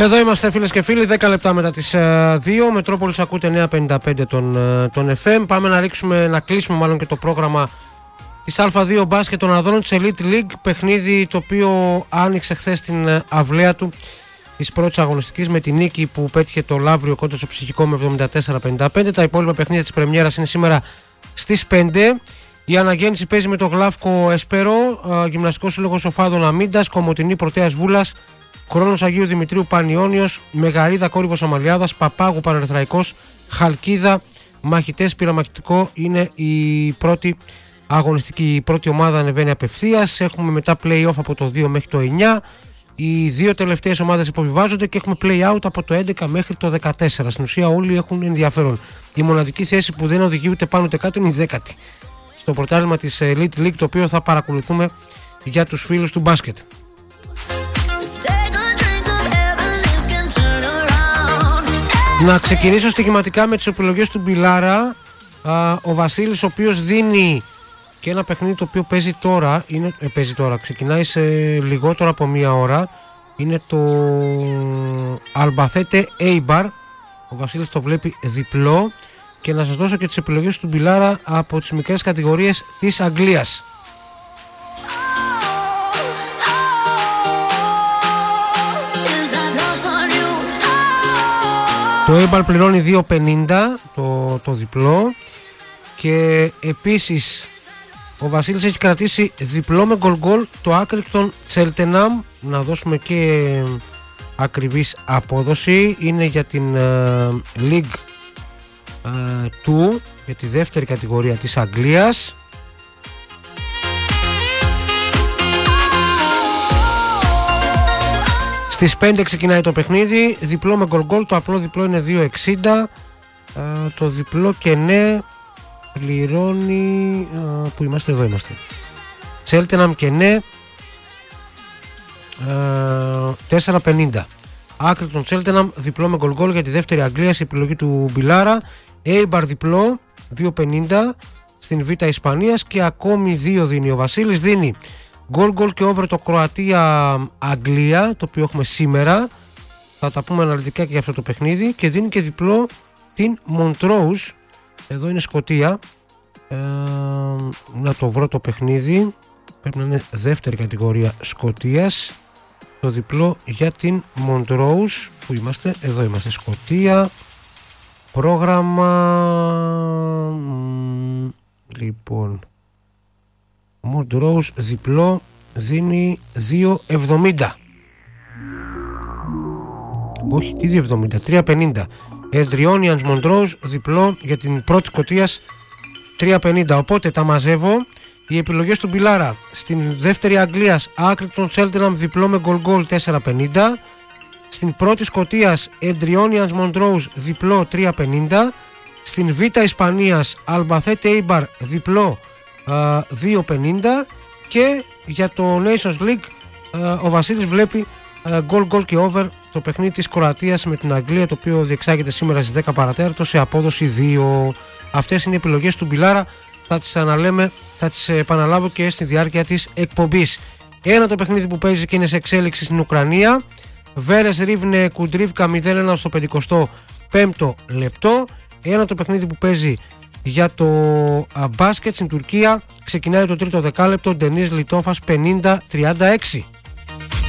Εδώ είμαστε φίλες και φίλοι, 10 λεπτά μετά τις 2. Μετρόπολης ακούτε 955 τον FM. Πάμε να κλείσουμε μάλλον και το πρόγραμμα της Α2 μπάσκετ των Αδρών της Elite League. Παιχνίδι το οποίο άνοιξε χθες την αυλαία του της πρώτης αγωνιστικής με τη νίκη που πέτυχε το Λαύριο κόντρα στο Ψυχικό με 74-55. Τα υπόλοιπα παιχνίδια της πρεμιέρας είναι σήμερα στις 5. Η Αναγέννηση παίζει με το Γλαύκο Εσπερό, Γυμναστικός Σύλλογος Οφάδων Αμίντας, Κομοτηνή Πρωτέας Βούλας, Χρόνος Αγίου Δημητρίου Πανιόνιος, Μεγαρίδα Κόρυβος Αμαλιάδας, Παπάγου Πανερθραϊκός, Χαλκίδα Μαχητές Πειραμαχητικό είναι η πρώτη αγωνιστική. Η πρώτη ομάδα ανεβαίνει απευθείας. Έχουμε μετά play-off από το 2 μέχρι το 9. Οι δύο τελευταίες ομάδες υποβιβάζονται και έχουμε play-out από το 11 μέχρι το 14. Στην ουσία όλοι έχουν ενδιαφέρον. Η μοναδική θέση που δεν οδηγεί ούτε πάνω ούτε κάτω είναι η 10η. Στο πρωτάθλημα της Elite League, το οποίο θα παρακολουθούμε για τους φίλους του μπάσκετ. Να ξεκινήσω στοιχηματικά με τις επιλογές του Μπιλάρα. Ο Βασίλης, ο οποίος δίνει και ένα παιχνίδι το οποίο παίζει τώρα, ξεκινάει σε λιγότερο από μία ώρα. Είναι το Αλμπαθέτε Έιμπαρ. Ο Βασίλης το βλέπει διπλό. Και να σας δώσω και τις επιλογές του Μπιλάρα από τις μικρές κατηγορίες της Αγγλίας. Το Έιμπαρ πληρώνει 2.50 το διπλό. Και επίσης ο Βασίλης έχει κρατήσει διπλό με γκολ το Άκρικτον Τσέλτεναμ. Να δώσουμε και ακριβής απόδοση. Είναι για την League 2, για τη δεύτερη κατηγορία της Αγγλίας. Στις 5 ξεκινάει το παιχνίδι. Διπλό με γκολ. Το απλό διπλό είναι 2.60. Το διπλό και ναι πληρώνει. Που είμαστε, εδώ είμαστε. Τσέλτεναμ και ναι 4.50. Άκρη των Τσέλτεναμ, διπλό με γκολ για τη δεύτερη Αγγλίας, η επιλογή του Μπιλάρα. Έιμπαρ διπλό 2.50 στην Β' Ισπανίας και ακόμη 2 δίνει ο Βασίλης. Δίνει γκολ και over το Κροατία-Αγγλία, το οποίο έχουμε σήμερα. Θα τα πούμε αναλυτικά και για αυτό το παιχνίδι. Και δίνει και διπλό την Μοντρόους. Εδώ είναι Σκωτία. Να το βρω το παιχνίδι. Πρέπει να είναι δεύτερη κατηγορία Σκωτίας. Το διπλό για την Μοντρόους. Που είμαστε, εδώ είμαστε, Σκωτία. Πρόγραμμα. Λοιπόν, Μοντρόους διπλό δίνει 2.70. Όχι, τι 2.70, 3.50. Εδριόνιανς Μοντρόους διπλό για την πρώτη Σκωτίας 3.50. Οπότε τα μαζεύω. Οι επιλογές του Μπιλάρα στην δεύτερη Αγγλίας, Άκρικτον Τσέλτεναμ διπλό με γκολ 4.50. Στην πρώτη Σκωτίας, Εντριόνιανς Μοντρόους διπλό 3.50. Στην Β' Ισπανίας, Αλμπαθέτε Έιμπαρ διπλό 2.50. Και για το Nations League ο Βασίλης βλέπει γκολ και over το παιχνίδι της Κροατίας με την Αγγλία, το οποίο διεξάγεται σήμερα στις 10 παρατέταρτο σε απόδοση 2. Αυτές είναι οι επιλογές του Μπιλάρα. Θα τις αναλέμε, θα τις επαναλάβω και στη διάρκεια της εκπομπής. Ένα το παιχνίδι που παίζει και είναι σε εξέλιξη στην Ουκρανία. Βέρες Ρίβνε Κουντρίβκα 0-1 στο 55ο λεπτό. Ένα το παιχνίδι που παίζει για το μπάσκετ στην Τουρκία. Ξεκινάει το τρίτο δεκάλεπτο. Ντενίς Λιτόφας 50-36.